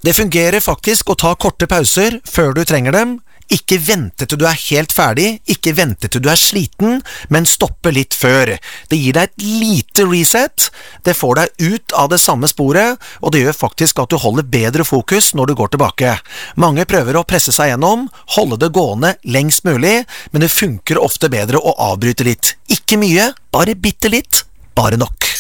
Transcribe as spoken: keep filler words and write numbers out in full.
Det fungerer faktisk å ta korte pauser før du trenger dem. Ikke vente til du er helt ferdig, ikke vente til du er sliten, men stoppe litt før. Det gir deg et lite reset, det får deg ut av det samme sporet, og det gjør faktisk at du holder bedre fokus når du går tilbake. Mange prøver å presse seg gjennom, holde det gående lengst mulig, men det funker ofte bedre å avbryte litt. Ikke mye, bare bitte litt, bare nok.